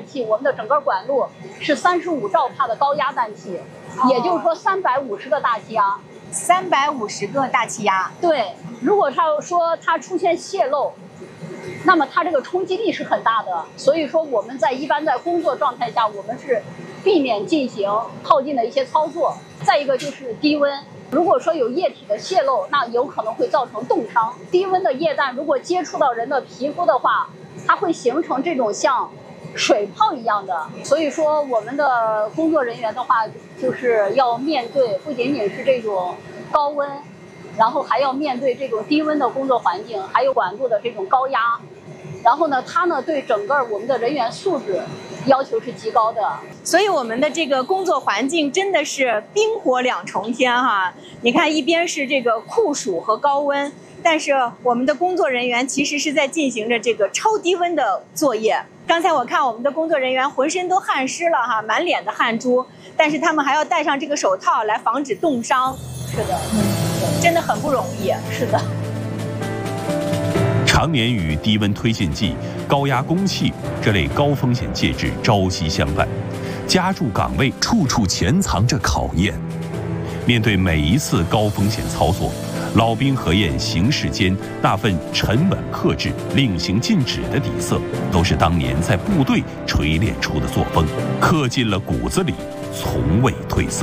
气，我们的整个管路是35兆帕的高压氮气，也就是说350个大气压。 350个大气压。 对，如果说它出现泄漏，那么它这个冲击力是很大的。所以说我们一般在工作状态下，我们是避免进行耗尽的一些操作。再一个就是低温，如果说有液体的泄漏，那有可能会造成冻伤。低温的液氮如果接触到人的皮肤的话，它会形成这种像水泡一样的。所以说我们的工作人员的话，就是要面对不仅仅是这种高温，然后还要面对这种低温的工作环境，还有管路的这种高压。然后呢，它呢对整个我们的人员素质要求是极高的。 所以我们的这个工作环境真的是冰火两重天哈。你看，一边是这个酷暑和高温，但是我们的工作人员其实是在进行着这个超低温的作业。刚才我看我们的工作人员浑身都汗湿了哈，满脸的汗珠，但是他们还要戴上这个手套来防止冻伤。 是的， 真的很不容易。 是的。 常年与低温推进剂、高压供气这类高风险介质朝夕相伴，家驻岗位处处潜藏着考验。面对每一次高风险操作，老兵何燕行事间那份沉稳克制、令行禁止的底色，都是当年在部队锤炼出的作风，刻进了骨子里，从未褪色。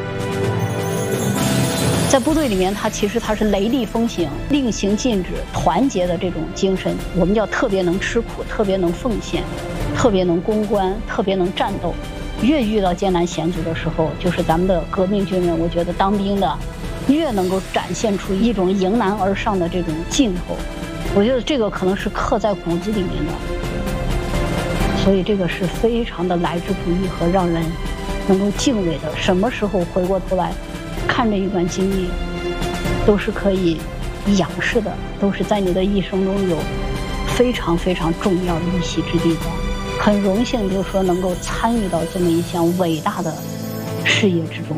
在部队里面，其实是雷厉风行、令行禁止、团结的这种精神。我们叫特别能吃苦、特别能奉献、特别能攻关、特别能战斗。越遇到艰难险阻的时候，就是咱们的革命军人，我觉得当兵的越能够展现出一种迎难而上的这种劲头。我觉得这个可能是刻在骨子里面的，所以这个是非常的来之不易和让人能够敬畏的。什么时候回过头来看这一段经历，都是可以仰视的，都是在你的一生中有非常非常重要的一席之地的。很荣幸，就是说能够参与到这么一项伟大的事业之中。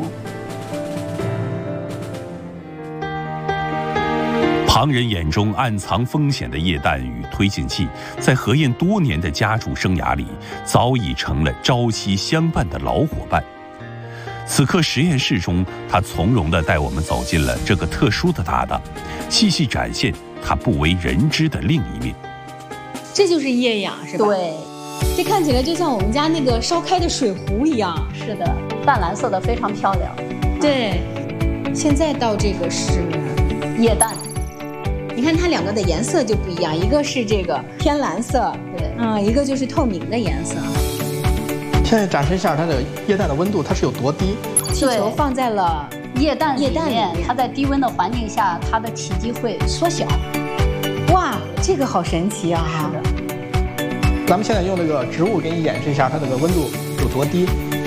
旁人眼中暗藏风险的液氮与推进器，在何燕多年的家驻生涯里，早已成了朝夕相伴的老伙伴。此刻实验室中，他从容地带我们走进了这个特殊的搭档，细细展现他不为人知的另一面。 这就是液氧是吧？ 对， 这看起来就像我们家那个烧开的水壶一样。 是的，淡蓝色的非常漂亮。 对，现在到这个是液氮。 你看它两个的颜色就不一样，一个是这个偏蓝色， 对， 一个就是透明的颜色。 现在展示一下它的液氮的温度，它是有多低？ 气球放在了液氮里面，它在低温的环境下，它的体积会缩小。 哇，这个好神奇啊！ 是的。 咱们现在用那个植物给你演示一下它这个温度有多低。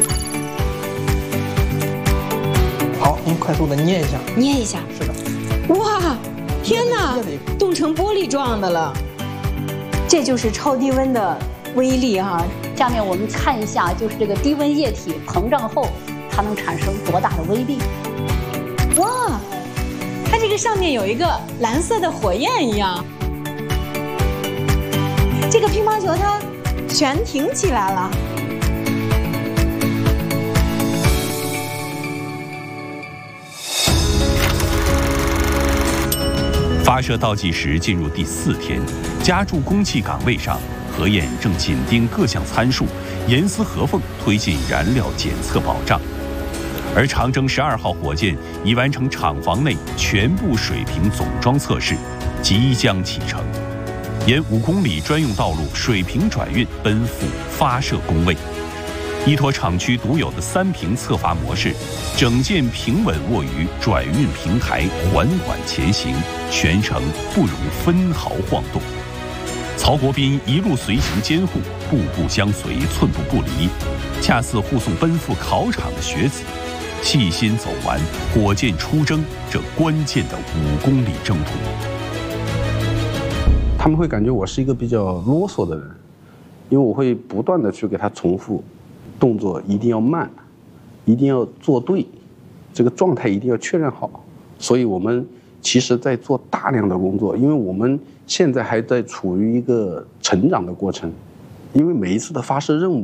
好，您快速的捏一下。 捏一下。 是的。 哇，天哪，冻成玻璃状的了。这就是超低温的威力哈。 下面我们看一下，就是这个低温液体膨胀后，它能产生多大的威力？ 哇，它这个上面有一个蓝色的火焰一样，这个乒乓球它悬停起来了。 发射倒计时进入第4天，家驻供气岗位上，何燕正紧盯各项参数，严丝合缝推进燃料检测保障。而长征12号火箭已完成厂房内全部水平总装测试，即将启程，沿5公里专用道路水平转运奔赴发射工位。依托厂区独有的3平侧阀模式，整件平稳卧于转运平台，缓缓前行，全程不容分毫晃动。曹国斌一路随行监护，步步相随，寸步不离，恰似护送奔赴考场的学子，细心走完火箭出征这关键的5公里征途。 他们会感觉我是一个比较啰嗦的人，因为我会不断的去给他重复，动作一定要慢，一定要做对，这个状态一定要确认好。所以我们其实在做大量的工作，因为我们现在还在处于一个成长的过程，因为每一次的发射任务